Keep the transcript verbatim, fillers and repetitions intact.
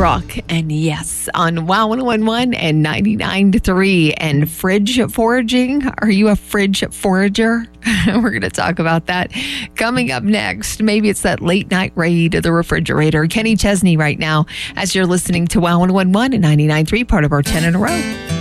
Rock and Yes on Wow one oh one point one and ninety-nine point three. And fridge foraging. Are you a fridge forager? We're going to talk about that coming up next. Maybe it's that late night raid of the refrigerator. Kenny Chesney right now as you're listening to Wow one oh one point one and ninety-nine point three, part of our ten in a row.